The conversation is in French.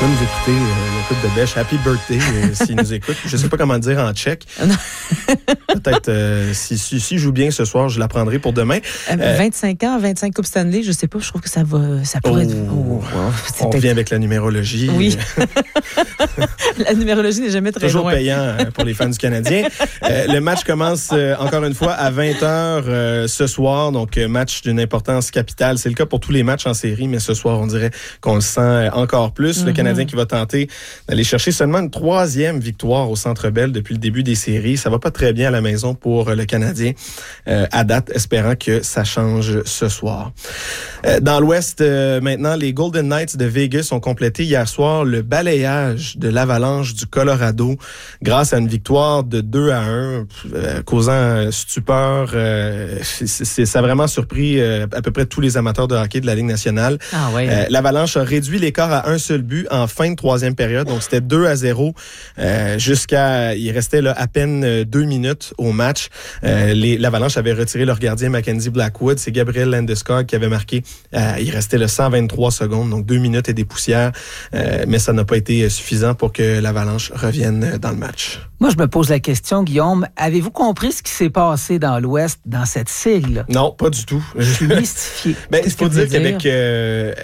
va nous écouter le couple de bêche. Happy birthday, s'il nous écoute. Je sais pas comment dire en tchèque. Peut-être, si joue bien ce soir, je la prendrai pour demain. 25 ans, 25 Coupes Stanley, je sais pas, je trouve que ça pourrait être... On revient avec la numérologie. Oui. La numérologie n'est jamais très toujours loin. Payant pour les fans du Canadien. Le match commence encore une fois à 20h ce soir, donc match d'une importance capitale. C'est le cas pour tous les matchs en série, mais ce soir, on dirait qu'on le sent encore plus. Le Canadien qui va tenter d'aller chercher seulement une 3e victoire au Centre Bell depuis le début des séries. Ça va pas très bien à la maison pour le Canadien à date, espérant que ça change ce soir. Dans l'Ouest, maintenant, les Golden Knights de Vegas ont complété hier soir le balayage de l'Avalanche du Colorado grâce à une victoire de 2-1, causant stupeur. Ça a vraiment surpris à peu près tous les amateurs de hockey de la Ligue nationale. Ah ouais. L'Avalanche a réduit l'écart à un seul but en fin de 3e période, donc c'était 2-0 il restait là à peine 2 minutes au match. L'Avalanche avait retiré leur gardien Mackenzie Blackwood, c'est Gabriel Landeskog qui avait marqué. Il restait le 123 secondes, donc 2 minutes et des poussières, mais ça n'a pas été suffisant pour que l'Avalanche revienne dans le match. Moi, je me pose la question, Guillaume, avez-vous compris ce qui s'est passé dans l'Ouest, dans cette série-là? Non, pas du tout. Je suis mystifié. Il faut dire qu'avec